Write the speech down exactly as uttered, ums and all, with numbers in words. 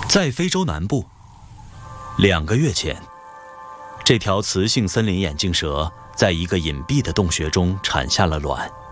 在非洲南部，两个月前，这条雌性森林眼镜蛇在一个隐蔽的洞穴中产下了卵。